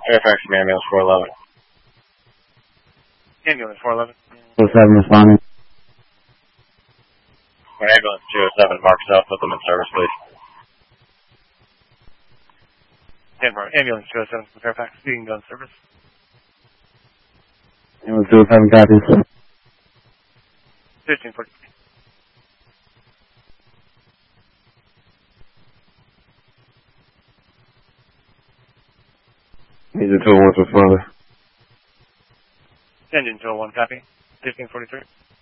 Fairfax from ambulance 411. Ambulance 411. 07 responding. When ambulance 207 marks up, put them in service, please. Ambulance 207 from Fairfax, being gun service. Ambulance 207 copies. 1540. Engine 201 responding. Engine 201 copy. 1543.